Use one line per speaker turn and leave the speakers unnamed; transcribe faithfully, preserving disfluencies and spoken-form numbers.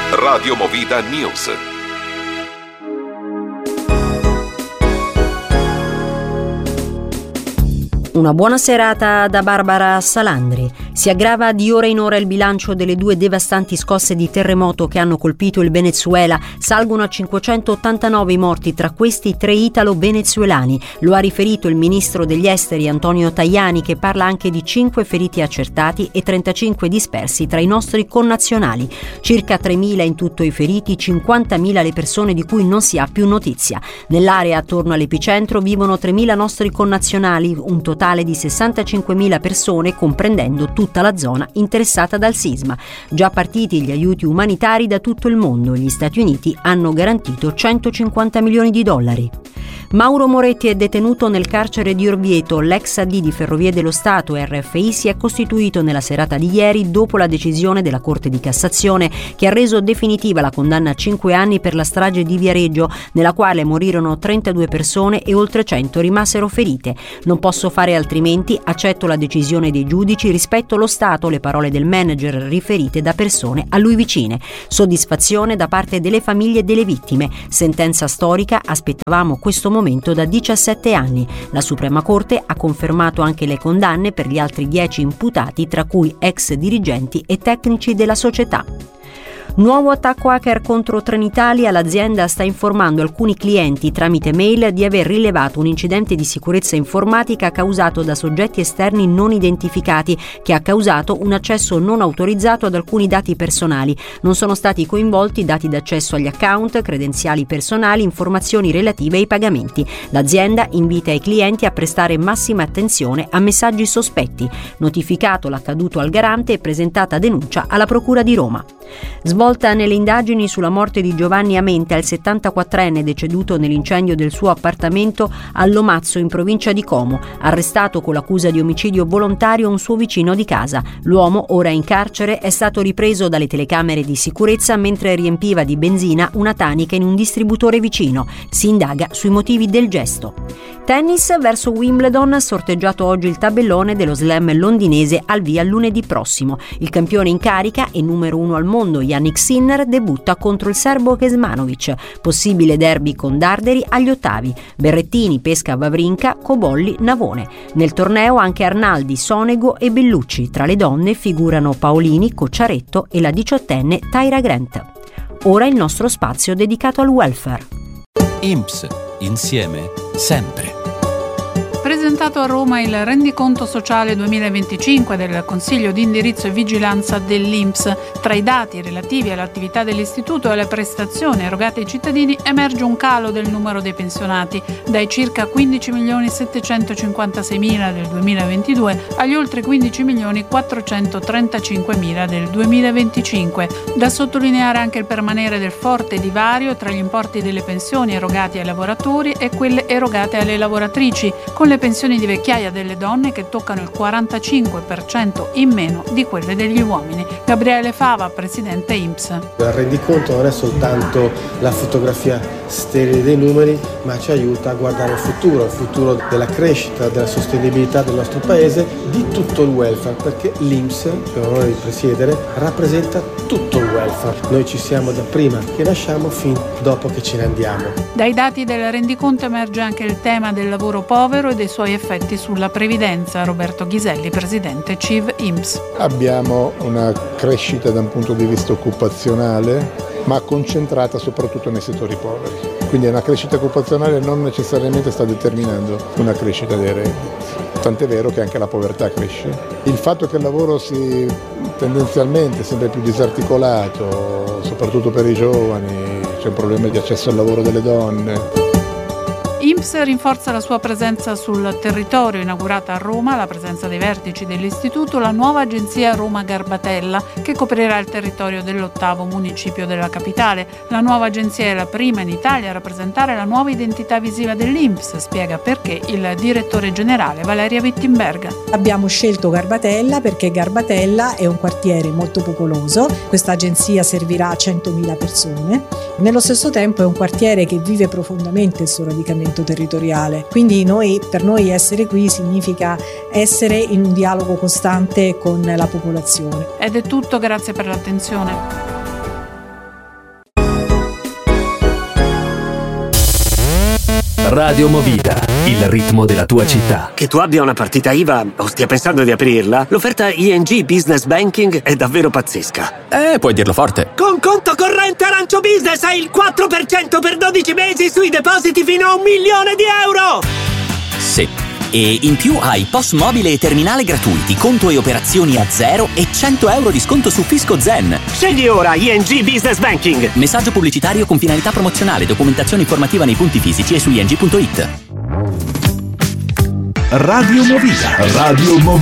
Radio Movida News.
Una buona serata da Barbara Salandri. Si aggrava di ora in ora il bilancio delle due devastanti scosse di terremoto che hanno colpito il Venezuela. Salgono a cinquecentottantanove i morti, tra questi tre italo-venezuelani. Lo ha riferito il ministro degli esteri Antonio Tajani, che parla anche di cinque feriti accertati e trentacinque dispersi tra i nostri connazionali. Circa tremila in tutto i feriti, cinquantamila le persone di cui non si ha più notizia. Nell'area attorno all'epicentro vivono tremila nostri connazionali, un totale di sessantacinquemila persone, comprendendo tutta la zona interessata dal sisma. Già partiti gli aiuti umanitari da tutto il mondo. Gli Stati Uniti hanno garantito centocinquanta milioni di dollari. Mauro Moretti è detenuto nel carcere di Orvieto. L'ex A D di Ferrovie dello Stato R F I si è costituito nella serata di ieri dopo la decisione della Corte di Cassazione che ha reso definitiva la condanna a cinque anni per la strage di Viareggio, nella quale morirono trentadue persone e oltre cento rimasero ferite. Non posso fare altrimenti, accetto la decisione dei giudici, rispetto lo Stato, le parole del manager riferite da persone a lui vicine. Soddisfazione da parte delle famiglie delle vittime. Sentenza storica, aspettavamo questo momento da diciassette anni. La Suprema Corte ha confermato anche le condanne per gli altri dieci imputati, tra cui ex dirigenti e tecnici della società. Nuovo attacco hacker contro Trenitalia. L'azienda sta informando alcuni clienti tramite mail di aver rilevato un incidente di sicurezza informatica causato da soggetti esterni non identificati che ha causato un accesso non autorizzato ad alcuni dati personali. Non sono stati coinvolti dati d'accesso agli account, credenziali personali, informazioni relative ai pagamenti. L'azienda invita i clienti a prestare massima attenzione a messaggi sospetti. Notificato l'accaduto al garante e presentata denuncia alla Procura di Roma. Svolta nelle indagini sulla morte di Giovanni Amenta, il settantaquattrenne deceduto nell'incendio del suo appartamento a Lomazzo in provincia di Como. Arrestato con l'accusa di omicidio volontario un suo vicino di casa. L'uomo, ora in carcere, è stato ripreso dalle telecamere di sicurezza mentre riempiva di benzina una tanica in un distributore vicino. Si indaga sui motivi del gesto. Tennis verso Wimbledon, sorteggiato oggi il tabellone dello slam londinese al via lunedì prossimo. Il campione in carica e numero uno al mondo Jannik Sinner debutta contro il serbo Kecmanovic. Possibile derby con Darderi agli ottavi. Berrettini pesca Wawrinka, Cobolli, Navone. Nel torneo anche Arnaldi, Sonego e Bellucci. Tra le donne figurano Paolini, Cocciaretto e la diciottenne Tyra Grant. Ora il nostro spazio dedicato al welfare.
I N P S, insieme, sempre.
Presentato a Roma il rendiconto sociale duemilaventicinque del Consiglio di indirizzo e vigilanza dell'I N P S. Tra i dati relativi all'attività dell'istituto e alle prestazioni erogate ai cittadini emerge un calo del numero dei pensionati, dai circa quindici milioni settecentocinquantaseimila del duemilaventidue agli oltre quindici milioni quattrocentotrentacinquemila del duemilaventicinque. Da sottolineare anche il permanere del forte divario tra gli importi delle pensioni erogati ai lavoratori e quelle erogate alle lavoratrici, con le pensioni di vecchiaia delle donne che toccano il quarantacinque per cento in meno di quelle degli uomini. Gabriele Fava, presidente I N P S.
Il rendiconto non è soltanto la fotografia sterile dei numeri, ma ci aiuta a guardare il futuro, il futuro della crescita, della sostenibilità del nostro paese, di tutto il welfare, perché l'I N P S, che ho l'onore di presiedere, rappresenta tutto il welfare. Noi ci siamo da prima che nasciamo fin dopo che ce ne andiamo.
Dai dati del rendiconto emerge anche il tema del lavoro povero e dei suoi effetti sulla previdenza. Roberto Ghiselli, presidente C I V I N P S.
Abbiamo una crescita da un punto di vista occupazionale, ma concentrata soprattutto nei settori poveri. Quindi una crescita occupazionale non necessariamente sta determinando una crescita dei redditi. Tant'è vero che anche la povertà cresce. Il fatto che il lavoro si tendenzialmente sempre più disarticolato, soprattutto per i giovani, c'è un problema di accesso al lavoro delle donne.
I N P S rinforza la sua presenza sul territorio. Inaugurata a Roma, la presenza dei vertici dell'istituto, la nuova agenzia Roma Garbatella, che coprirà il territorio dell'ottavo municipio della capitale. La nuova agenzia è la prima in Italia a rappresentare la nuova identità visiva dell'I N P S, spiega perché il direttore generale Valeria Wittenberga.
Abbiamo scelto Garbatella perché Garbatella è un quartiere molto popoloso, questa agenzia servirà a centomila persone, nello stesso tempo è un quartiere che vive profondamente il suo radicamento territoriale, quindi noi, per noi essere qui significa essere in un dialogo costante con la popolazione.
Ed è tutto, grazie per l'attenzione.
Radio Movida, il ritmo della tua città.
Che tu abbia una partita I V A o stia pensando di aprirla, l'offerta I N G Business Banking è davvero pazzesca.
Eh, puoi dirlo forte.
Con conto corrente Arancio Business hai il quattro per cento per dodici mesi sui depositi fino a un milione di euro!
Sì. E in più hai P O S mobile e terminale gratuiti, conto e operazioni a zero e cento euro di sconto su Fisco Zen.
Scegli ora I N G Business Banking.
Messaggio pubblicitario con finalità promozionale, documentazione informativa nei punti fisici e su i n g punto i t.
Radio Movida. Radio Movida.